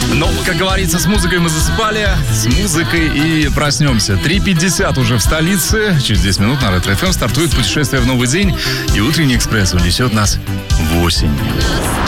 Ну, как говорится, с музыкой мы засыпали, с музыкой и проснемся. 3:50 уже в столице. Через 10 минут на Ретро FM стартует путешествие в новый день. И утренний экспресс унесет нас в осень.